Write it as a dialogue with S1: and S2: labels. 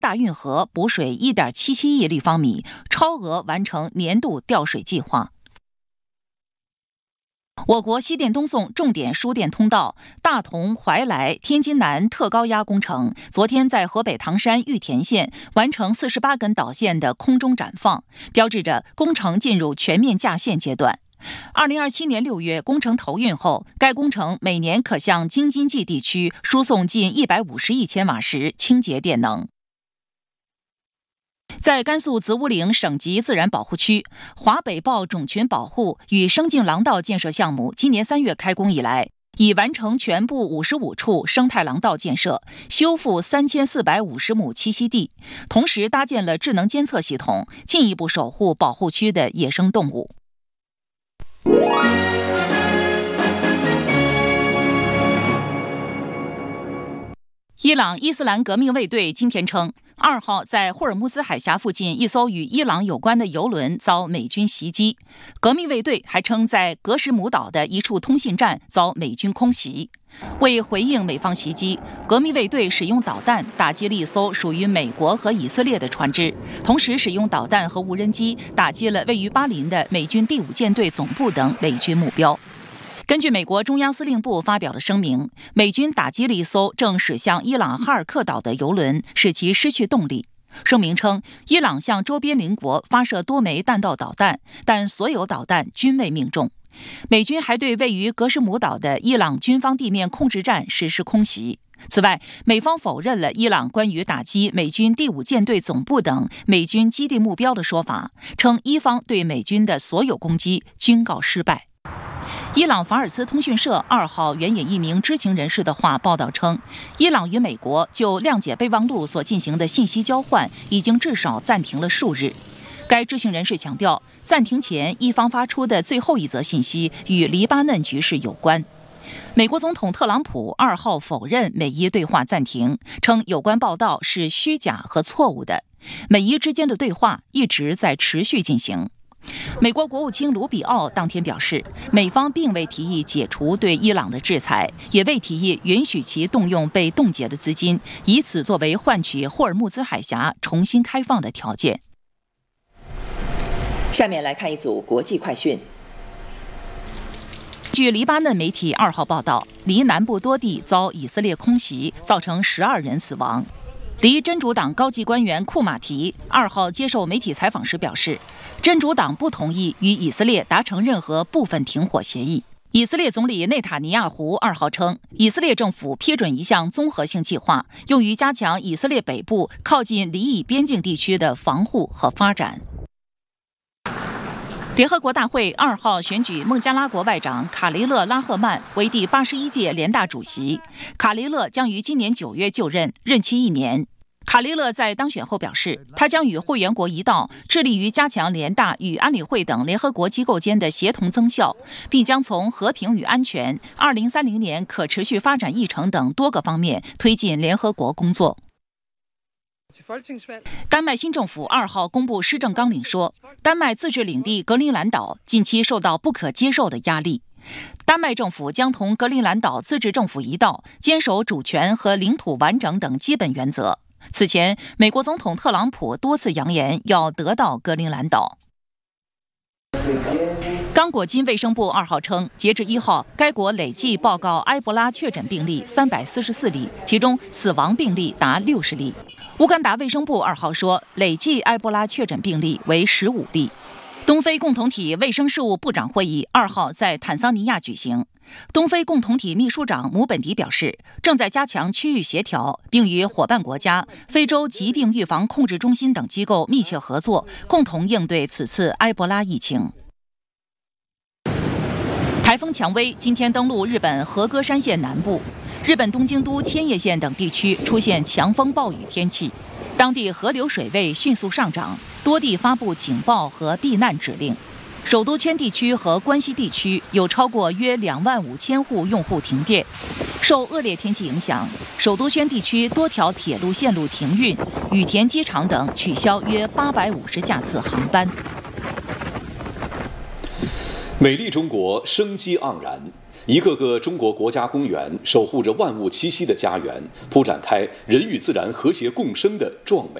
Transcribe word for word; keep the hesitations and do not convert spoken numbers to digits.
S1: 大运河补水 一点七七亿立方米，超额完成年度调水计划。我国西电东送重点输电通道大同怀来天津南特高压工程，昨天在河北唐山玉田县完成四十八根导线的空中展放，标志着工程进入全面架线阶段。二零二七年六月工程投运后，该工程每年可向京津冀地区输送近一百五十亿千瓦时清洁电能。在甘肃子午岭省级自然保护区，华北豹种群保护与生境廊道建设项目今年三月开工以来，已完成全部五十五处生态廊道建设，修复三千四百五十亩栖息地，同时搭建了智能监测系统，进一步守护保护区的野生动物。伊朗伊斯兰革命卫队今天称，二号在霍尔木兹海峡附近一艘与伊朗有关的油轮遭美军袭击。革命卫队还称，在格什姆岛的一处通信站遭美军空袭。为回应美方袭击，革命卫队使用导弹打击了一艘属于美国和以色列的船只，同时使用导弹和无人机打击了位于巴林的美军第五舰队总部等美军目标。根据美国中央司令部发表的声明，美军打击了一艘正驶向伊朗哈尔克岛的油轮，使其失去动力。声明称，伊朗向周边邻国发射多枚弹道导弹，但所有导弹均未命中。美军还对位于格什姆岛的伊朗军方地面控制站实施空袭。此外，美方否认了伊朗关于打击美军第五舰队总部等美军基地目标的说法，称伊方对美军的所有攻击均告失败。伊朗法尔斯通讯社二号援引一名知情人士的话报道称，伊朗与美国就谅解备忘录所进行的信息交换已经至少暂停了数日。该知情人士强调，暂停前伊方发出的最后一则信息与黎巴嫩局势有关。美国总统特朗普二号否认美伊对话暂停，称有关报道是虚假和错误的，美伊之间的对话一直在持续进行。美国国务卿卢比奥当天表示，美方并未提议解除对伊朗的制裁，也未提议允许其动用被冻结的资金，以此作为换取霍尔木兹海峡重新开放的条件。
S2: 下面来看一组国际快讯。
S1: 据黎巴嫩媒体二号报道，黎南部多地遭以色列空袭，造成十二人死亡。黎真主党高级官员库马提二号接受媒体采访时表示，真主党不同意与以色列达成任何部分停火协议。以色列总理内塔尼亚胡二号称，以色列政府批准一项综合性计划，用于加强以色列北部靠近黎以边境地区的防护和发展。联合国大会二号选举孟加拉国外长卡雷勒拉赫曼为第八十一届联大主席，卡雷勒将于今年九月就任，任期一年。卡雷勒在当选后表示，他将与会员国一道致力于加强联大与安理会等联合国机构间的协同增效，并将从和平与安全、二零三零年可持续发展议程等多个方面推进联合国工作。丹麦新政府二号公布施政纲领说，丹麦自治领地格陵兰岛近期受到不可接受的压力。丹麦政府将同格陵兰岛自治政府一道，坚守主权和领土完整等基本原则。此前，美国总统特朗普多次扬言要得到格陵兰岛。刚果金卫生部二号称，截至一号，该国累计报告埃博拉确诊病例三百四十四例，其中死亡病例达六十例。乌干达卫生部二号说，累计埃博拉确诊病例为十五例。东非共同体卫生事务部长会议二号在坦桑尼亚举行。东非共同体秘书长姆本迪表示，正在加强区域协调，并与伙伴国家、非洲疾病预防控制中心等机构密切合作，共同应对此次埃博拉疫情。台风蔷薇今天登陆日本和歌山县南部，日本东京都千叶县等地区出现强风暴雨天气，当地河流水位迅速上涨，多地发布警报和避难指令。首都圈地区和关西地区有超过约两万五千户用户停电。受恶劣天气影响，首都圈地区多条铁路线路停运，羽田机场等取消约八百五十架次航班。
S3: 美丽中国生机盎然。 一个个中国国家公园守护着万物栖息的家园，铺展开人与自然和谐共生的壮美